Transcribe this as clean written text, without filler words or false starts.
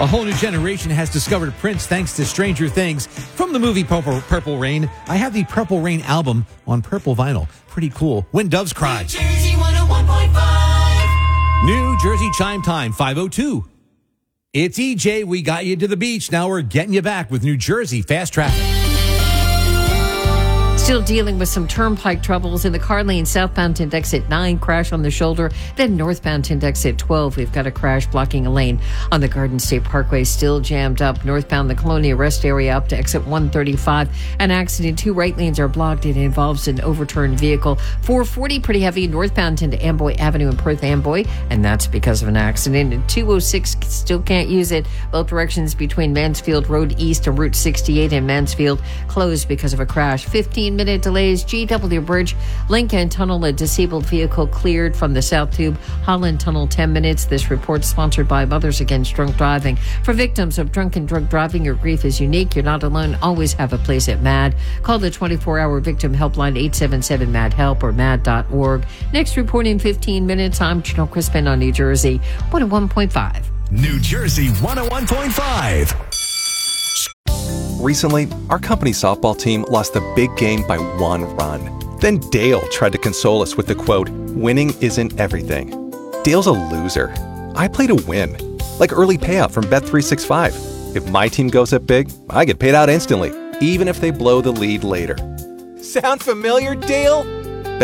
A whole new generation has discovered Prince thanks to Stranger Things. From the movie Purple Rain, I have the Purple Rain album on purple vinyl. Pretty cool. When Doves Cry. New Jersey 101.5. New Jersey chime time, 5:02. It's EJ. We got you to the beach. Now we're getting you back with New Jersey fast traffic. Still dealing with some turnpike troubles in the car lane southbound to exit 9, crash on the shoulder. Then northbound to exit 12, we've got a crash blocking a lane on the Garden State Parkway, still jammed up. Northbound the Colonia Rest area up to exit 135. An accident, 2 right lanes are blocked. It involves an overturned vehicle. 440 pretty heavy northbound into Amboy Avenue in Perth Amboy, and that's because of an accident. And 206 still can't use it. Both directions between Mansfield Road East and Route 68 in Mansfield closed because of a crash. 15-minute delays. GW Bridge, Lincoln Tunnel, a disabled vehicle cleared from the South Tube. Holland Tunnel, 10 minutes. This report sponsored by Mothers Against Drunk Driving. For victims of drunk and drug driving, your grief is unique. You're not alone. Always have a place at MAD. Call the 24-hour victim helpline 877-MAD-HELP or MAD.org. Next report in 15 minutes. I'm Janelle Crispin on New Jersey 101.5. New Jersey 101.5. Recently, our company softball team lost a big game by 1 run. Then Dale tried to console us with the quote, "Winning isn't everything." Dale's a loser. I play to win. Like early payout from Bet365. If my team goes up big, I get paid out instantly, even if they blow the lead later. Sound familiar, Dale?